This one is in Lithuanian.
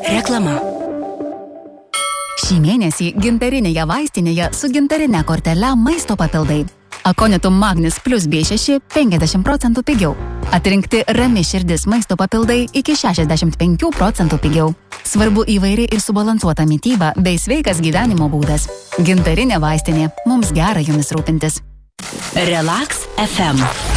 Reklama. Šį mėnesį gintarinėje vaistinėje su gintarine kortele maisto papildai. Akonitum Magnis plus B6 50% pigiau. Atrinkti rami širdis maisto papildai iki 65% pigiau. Svarbu įvairi ir subalansuota mityba bei sveikas gyvenimo būdas. Gintarinė vaistinė. Mums gera jumis rūpintis. Relax FM.